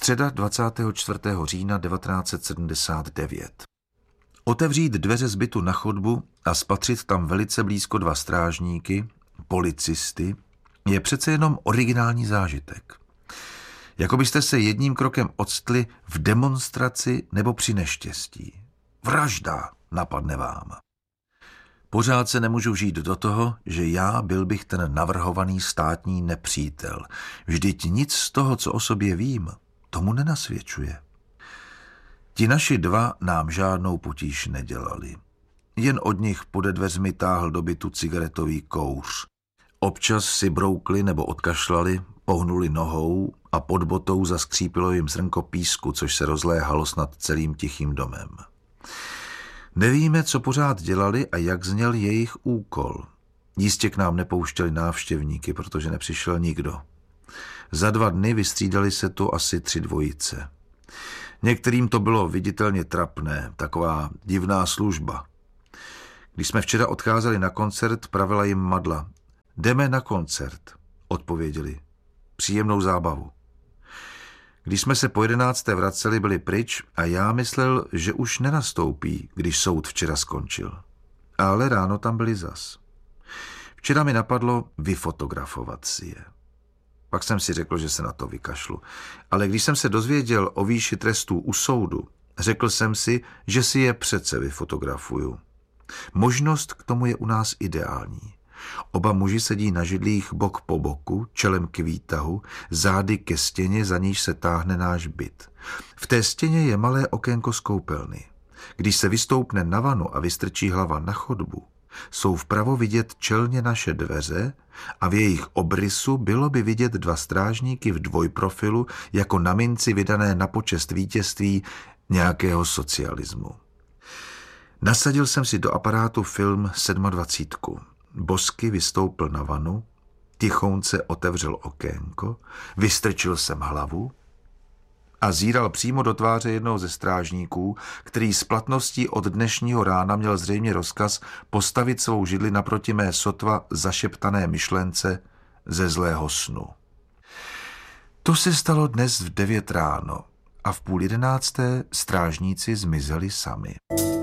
Středa 24. října 1979. Otevřít dveře z bytu na chodbu a spatřit tam velice blízko 2 strážníky, policisty, je přece jenom originální zážitek. Jako byste se jedním krokem octli v demonstraci nebo při neštěstí. Vražda napadne vám. Pořád se nemůžu žít do toho, že já byl bych ten navrhovaný státní nepřítel. Vždyť nic z toho, co o sobě vím, tomu nenasvědčuje. Ti naši 2 nám žádnou potíž nedělali. Jen od nich pode dveřmi táhl do bytu cigaretový kouř. Občas si broukli nebo odkašlali, pohnuli nohou a pod botou zaskřípilo jim zrnko písku, což se rozléhalo snad celým tichým domem. Nevíme, co pořád dělali a jak zněl jejich úkol. Jistě k nám nepouštěli návštěvníky, protože nepřišel nikdo. Za 2 dny vystřídali se tu asi 3 dvojice. Některým to bylo viditelně trapné, taková divná služba. Když jsme včera odcházeli na koncert, pravila jim Madla. Jdeme na koncert, odpověděli. Příjemnou zábavu. Když jsme se po 11. vraceli, byli pryč a já myslel, že už nenastoupí, když soud včera skončil. Ale ráno tam byli zas. Včera mi napadlo vyfotografovat si je. Pak jsem si řekl, že se na to vykašlu. Ale když jsem se dozvěděl o výši trestů u soudu, řekl jsem si, že si je přece vyfotografuju. Možnost k tomu je u nás ideální. Oba muži sedí na židlích bok po boku, čelem k výtahu, zády ke stěně, za níž se táhne náš byt. V té stěně je malé okénko z koupelny. Když se vystoupne na vanu a vystrčí hlava na chodbu, jsou vpravo vidět čelně naše dveře a v jejich obrysu bylo by vidět 2 strážníky v dvojprofilu jako na minci vydané na počest vítězství nějakého socialismu. Nasadil jsem si do aparátu film 27. Bosky vystoupil na vanu, tichounce otevřel okénko, vystrčil jsem hlavu a zíral přímo do tváře jednoho ze strážníků, který s platností od dnešního rána měl zřejmě rozkaz postavit svou židli naproti mé sotva zašeptané myšlence ze zlého snu. To se stalo dnes v 9 ráno a v 10:30 strážníci zmizeli sami.